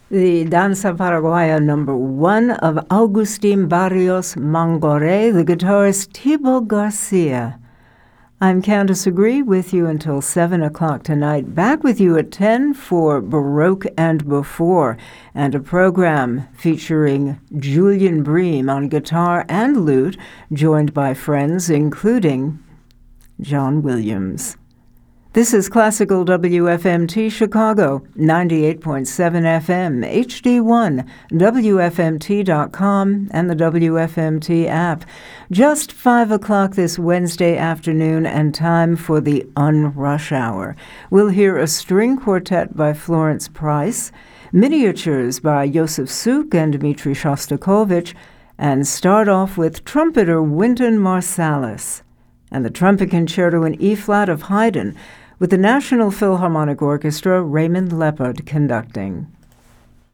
The Danza Paraguaya #1 of Agustín Barrios Mangoré, the guitarist Thibaut Garcia. I'm Candace Agree with you until 7 o'clock tonight. Back with you at 10 for Baroque and Before, and a program featuring Julian Bream on guitar and lute, joined by friends including John Williams. This is Classical WFMT Chicago, 98.7 FM, HD1, WFMT.com, and the WFMT app. Just 5 o'clock this Wednesday afternoon, and time for the Unrush Hour. We'll hear a string quartet by Florence Price, miniatures by Josef Suk and Dmitri Shostakovich, and start off with trumpeter Wynton Marsalis, and the trumpet concerto in E-flat of Haydn, with the National Philharmonic Orchestra, Raymond Leppard conducting.